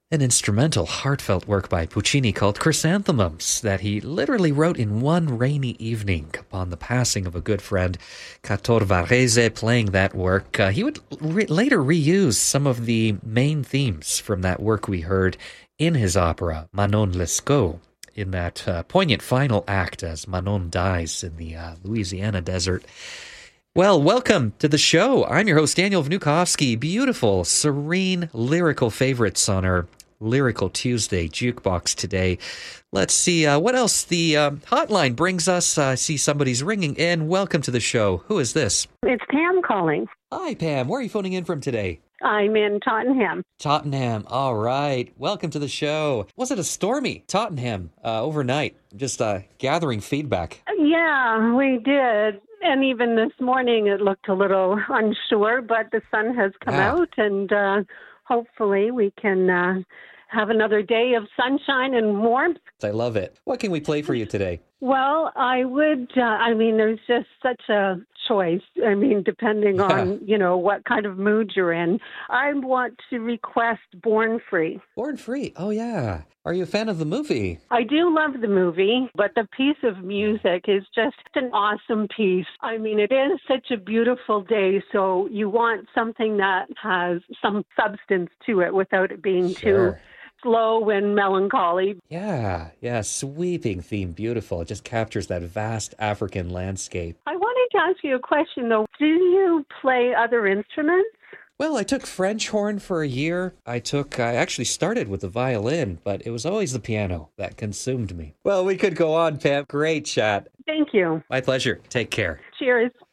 An instrumental, heartfelt work by Puccini called Chrysanthemums that he literally wrote in one rainy evening upon the passing of a good friend, Cator Varese, playing that work. He would later reuse some of the main themes from that work we heard in his opera, Manon Lescaut, in that poignant final act as Manon dies in the Louisiana desert. Well, welcome to the show. I'm your host, Daniel Vnukovsky. Beautiful, serene, lyrical favorites on our Lyrical Tuesday jukebox today. Let's see what else the hotline brings us. I see somebody's ringing in. Welcome to the show. Who is this? It's Pam calling. Hi, Pam. Where are you phoning in from today? I'm in Tottenham. Tottenham. All right. Welcome to the show. Was it a stormy Tottenham overnight? Just gathering feedback. Yeah, we did. And even this morning it looked a little unsure, but the sun has come out, and hopefully we can have another day of sunshine and warmth. I love it. What can we play for you today? Well, I would, there's just such a choice. Depending on, what kind of mood you're in. I want to request Born Free. Born Free? Oh, yeah. Are you a fan of the movie? I do love the movie, but the piece of music is just an awesome piece. It is such a beautiful day, so you want something that has some substance to it without it being too slow and melancholy. Yeah, sweeping theme, beautiful. It just captures that vast African landscape. I wanted to ask you a question, though. Do you play other instruments? Well, I took French horn for a year. I actually started with the violin, but it was always the piano that consumed me. Well, we could go on, Pam. Great chat. Thank you. My pleasure. Take care. Cheers.